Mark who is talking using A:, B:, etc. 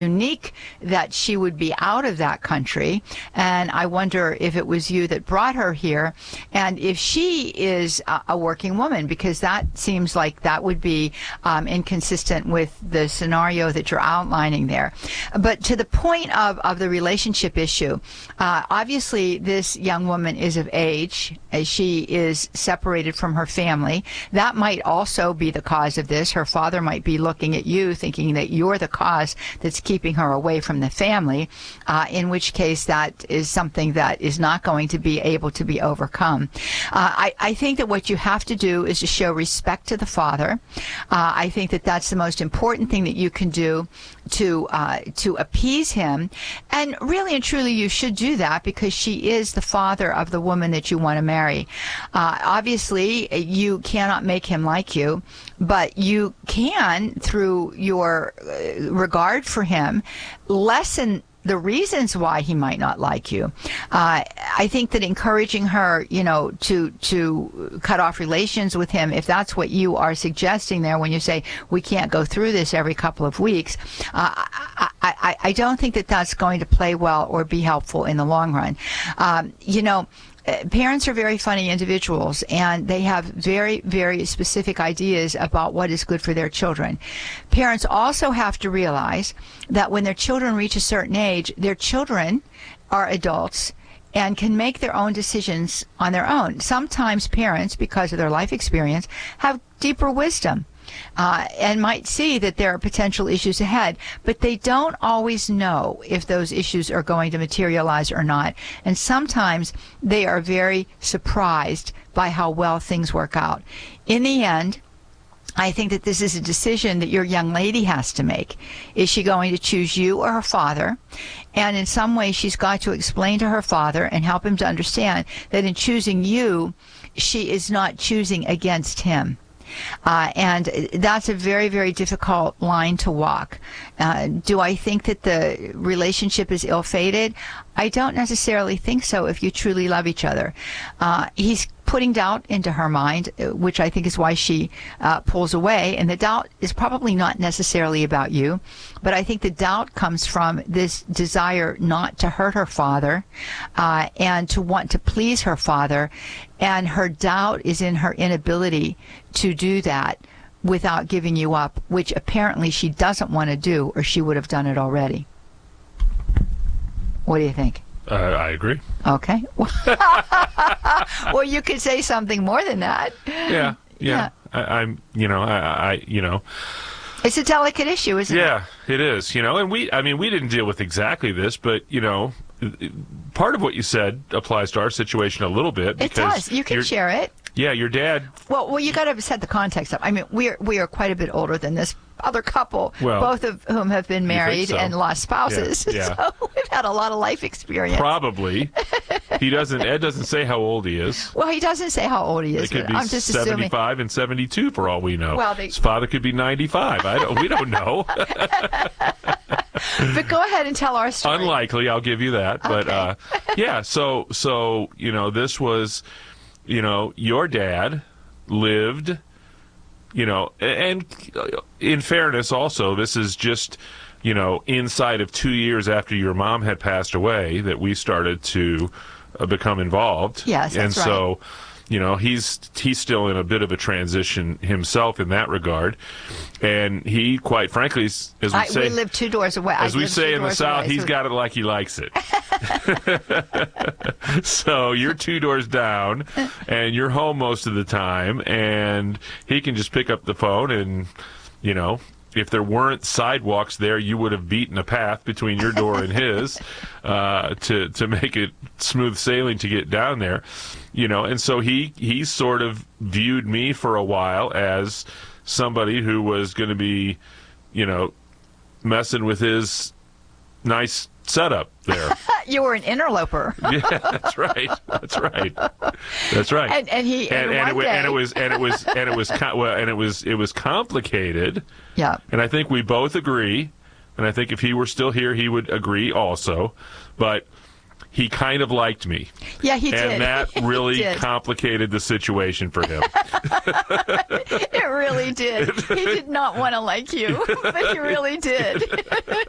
A: unique that she would be out of that country, and I wonder if it was you that brought her here, and if she is a working woman, because that seems like that would be inconsistent with the scenario that you're outlining there. But to the point of the relationship issue, obviously this young woman is of age. She is separated from her family. That might also be the cause of this. Her father might be looking at you thinking that you're the cause that's keeping her away from the family, in which case that is something that is not going to be able to be overcome. I think that what you have to do is to show respect to the father. I think that that's the most important thing that you can do to appease him. And really and truly you should do that, because she is the father of the woman that you want to marry. Obviously, you cannot make him like you, but you can, through your regard for him, lessen the reasons why he might not like you. I think that encouraging her, to cut off relations with him, if that's what you are suggesting there when you say we can't go through this every couple of weeks, I don't think that that's going to play well or be helpful in the long run. Parents are very funny individuals, and they have very, very specific ideas about what is good for their children. Parents also have to realize that when their children reach a certain age, their children are adults and can make their own decisions on their own. Sometimes parents, because of their life experience, have deeper wisdom. And might see that there are potential issues ahead, but they don't always know if those issues are going to materialize or not. And sometimes they are very surprised by how well things work out. In the end, I think that this is a decision that your young lady has to make. Is she going to choose you or her father? And in some way, she's got to explain to her father and help him to understand that in choosing you, she is not choosing against him. And that's a very, very difficult line to walk. Do I think that the relationship is ill-fated? I don't necessarily think so if you truly love each other. He's putting doubt into her mind, which I think is why she pulls away. And the doubt is probably not necessarily about you, but I think the doubt comes from this desire not to hurt her father and to want to please her father. And her doubt is in her inability to do that without giving you up, which apparently she doesn't want to do, or she would have done it already. What do you think?
B: I agree.
A: Okay. Well, you could say something more than that.
B: Yeah.
A: It's a delicate issue, isn't it?
B: Yeah, it is. And we didn't deal with exactly this, but part of what you said applies to our situation a little bit.
A: It does. You can share it.
B: Yeah, your dad.
A: Well, you got to set the context up. I mean, we are quite a bit older than this other couple, both of whom have been married and lost spouses. Yeah. So we've had a lot of life experience.
B: Probably. Ed doesn't say how old he is.
A: Well, he doesn't say how old he is.
B: It could be
A: I'm just
B: 75
A: assuming.
B: and 72 for all we know.
A: Well,
B: his father could be 95. We don't know.
A: But go ahead and tell our story.
B: Unlikely, I'll give you that. But
A: okay.
B: So this was, your dad lived, and in fairness also, this is just, inside of 2 years after your mom had passed away that we started to become involved.
A: Yes, that's right.
B: And so, he's still in a bit of a transition himself in that regard. And he, quite frankly, we
A: live 2 doors away.
B: As we say in the South, he's got it like he likes it. So you're 2 doors down, and you're home most of the time, and he can just pick up the phone and, if there weren't sidewalks there, you would have beaten a path between your door and his to make it smooth sailing to get down there, And so he sort of viewed me for a while as somebody who was going to be, messing with his nice setup there.
A: You were an interloper.
B: Yeah, that's right. It was complicated.
A: Yeah.
B: And I think we both agree, and I think if he were still here, he would agree also. But he kind of liked me.
A: Yeah, he did.
B: And that really complicated the situation for him.
A: It really did. He did not want to like you, but he really did.